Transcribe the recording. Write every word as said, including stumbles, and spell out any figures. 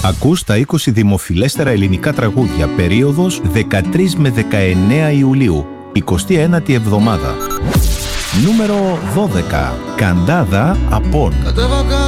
Ακούς τα είκοσι δημοφιλέστερα ελληνικά τραγούδια, περίοδος δεκατρείς με δεκαεννέα Ιουλίου, εικοστή ένατη εβδομάδα. Νούμερο δώδεκα. Καντάδα Απόν.